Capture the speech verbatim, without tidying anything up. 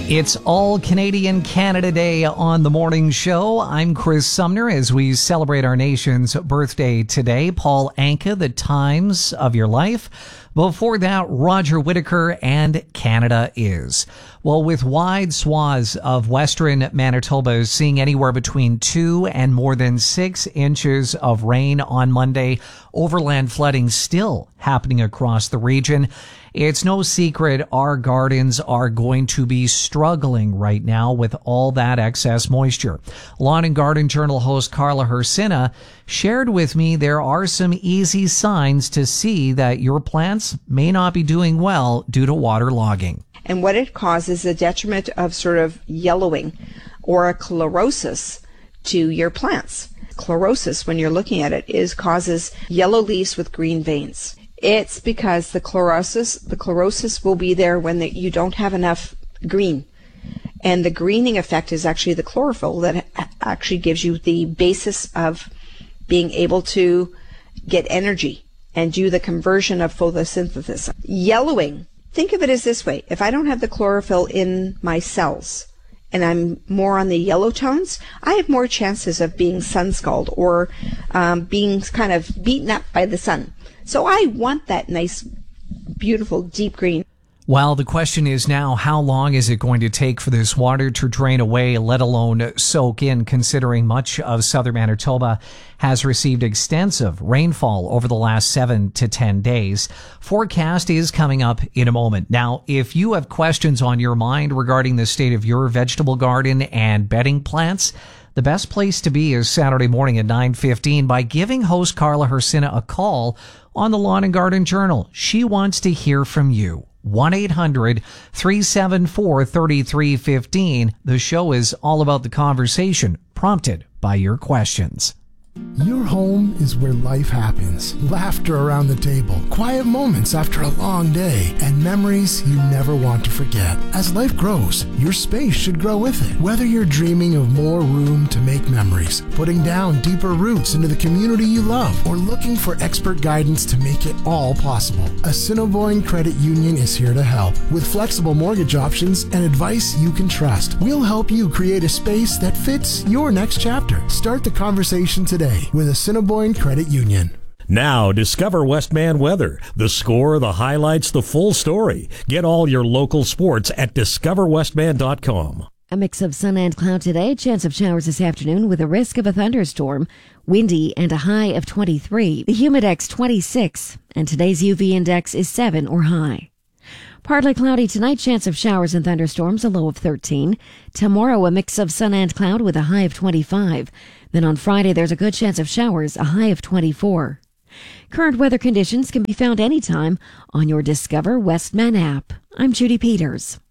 It's All Canadian Canada Day on the morning show. I'm Chris Sumner as we celebrate our nation's birthday today. Paul Anka, The Times of Your Life. Before that, Roger Whittaker and Canada Is. Well, with wide swaths of western Manitoba seeing anywhere between two and more than six inches of rain on Monday, overland flooding still happening across the region. It's no secret our gardens are going to be struggling right now with all that excess moisture. Lawn and Garden Journal host Carla Hersina shared with me there are some easy signs to see that your plants may not be doing well due to waterlogging. And what it causes is a detriment of sort of yellowing or a chlorosis to your plants. Chlorosis, when you're looking at it, is causes yellow leaves with green veins. It's because the chlorosis, the chlorosis will be there when the, you don't have enough green. And the greening effect is actually the chlorophyll that actually gives you the basis of being able to get energy and do the conversion of photosynthesis. Yellowing, think of it as this way. If I don't have the chlorophyll in my cells and I'm more on the yellow tones, I have more chances of being sun-scalded or um, being kind of beaten up by the sun. So I want that nice, beautiful, deep green. Well, the question is now, how long is it going to take for this water to drain away, let alone soak in, considering much of southern Manitoba has received extensive rainfall over the last seven to ten days. Forecast is coming up in a moment. Now, if you have questions on your mind regarding the state of your vegetable garden and bedding plants, the best place to be is Saturday morning at nine fifteen by giving host Carla Hersina a call on the Lawn and Garden Journal. She wants to hear from you. one eight hundred three seven four three three one five. The show is all about the conversation prompted by your questions. Your home is where life happens. Laughter around the table, quiet moments after a long day, and memories you never want to forget. As life grows, your space should grow with it. Whether you're dreaming of more room to make memories, putting down deeper roots into the community you love, or looking for expert guidance to make it all possible, Assiniboine Credit Union is here to help. With flexible mortgage options and advice you can trust, we'll help you create a space that fits your next chapter. Start the conversation today with Assiniboine Credit Union. Now, discover Westman weather. The score, the highlights, the full story. Get all your local sports at discover westman dot com. A mix of sun and cloud today. Chance of showers this afternoon with a risk of a thunderstorm. Windy and a high of twenty-three. The humidex twenty-six. And today's U V index is seven or high. Partly cloudy tonight, chance of showers and thunderstorms, a low of thirteen. Tomorrow, a mix of sun and cloud with a high of twenty-five. Then on Friday, there's a good chance of showers, a high of twenty-four. Current weather conditions can be found anytime on your Discover Westman app. I'm Judy Peters.